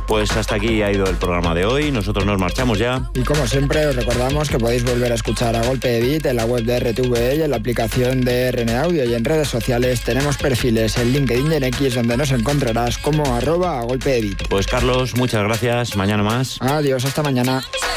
Pues hasta aquí ha ido el programa de hoy. Nosotros nos marchamos ya. Y como siempre, os recordamos que podéis volver a escuchar a Golpe de Beat en la web de RTVE y en la aplicación de RN Audio. Y en redes sociales tenemos perfiles en LinkedIn y en X, donde nos encontrarás como @golpe de Beat. Pues Carlos, muchas gracias. Mañana más. Adiós, hasta mañana.